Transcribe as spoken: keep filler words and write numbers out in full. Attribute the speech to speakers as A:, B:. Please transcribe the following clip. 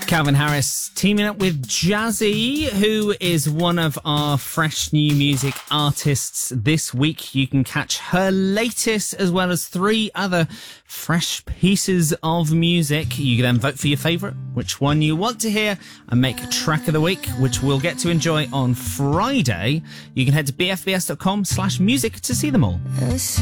A: Calvin Harris teaming up with Jazzy, who is one of our fresh new music artists this week. You can catch her latest as well as three other fresh pieces of music. You can then vote for your favourite, which one you want to hear, and make a track of the week, which we'll get to enjoy on Friday. You can head to bfbs.com slash music to see them all.